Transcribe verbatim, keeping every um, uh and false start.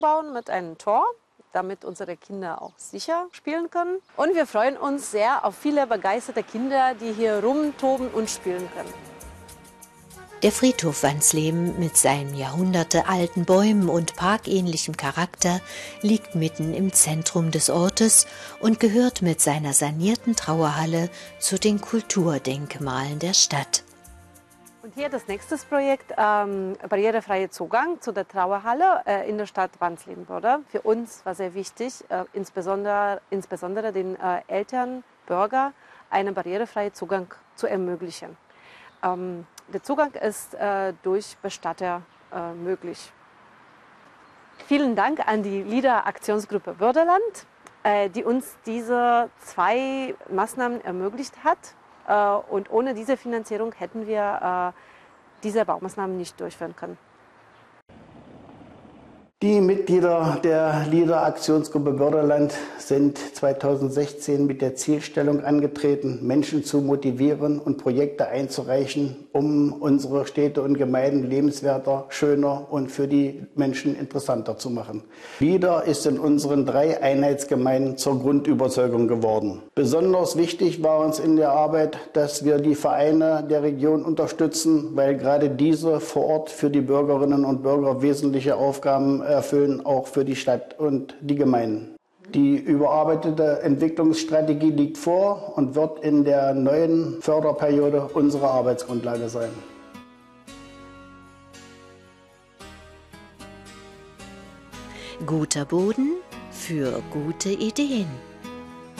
bauen mit einem Tor, damit unsere Kinder auch sicher spielen können. Und wir freuen uns sehr auf viele begeisterte Kinder, die hier rumtoben und spielen können. Der Friedhof Wansleben mit seinen jahrhundertealten Bäumen und parkähnlichem Charakter liegt mitten im Zentrum des Ortes und gehört mit seiner sanierten Trauerhalle zu den Kulturdenkmalen der Stadt. Und hier das nächste Projekt, ähm, barrierefreier Zugang zu der Trauerhalle äh, in der Stadt Wansleben-Börde. Für uns war sehr wichtig, äh, insbesondere, insbesondere den äh, Eltern, Bürger, einen barrierefreien Zugang zu ermöglichen. Ähm, der Zugang ist äh, durch Bestatter äh, möglich. Vielen Dank an die LIDA-Aktionsgruppe Bördeland, äh, die uns diese zwei Maßnahmen ermöglicht hat. Äh, und ohne diese Finanzierung hätten wir äh, diese Baumaßnahmen nicht durchführen können. Die Mitglieder der LIDA-Aktionsgruppe Bördeland sind zweitausendsechzehn mit der Zielstellung angetreten, Menschen zu motivieren und Projekte einzureichen, um unsere Städte und Gemeinden lebenswerter, schöner und für die Menschen interessanter zu machen. LIDA ist in unseren drei Einheitsgemeinden zur Grundüberzeugung geworden. Besonders wichtig war uns in der Arbeit, dass wir die Vereine der Region unterstützen, weil gerade diese vor Ort für die Bürgerinnen und Bürger wesentliche Aufgaben erfüllen, auch für die Stadt und die Gemeinden. Die überarbeitete Entwicklungsstrategie liegt vor und wird in der neuen Förderperiode unsere Arbeitsgrundlage sein. Guter Boden für gute Ideen.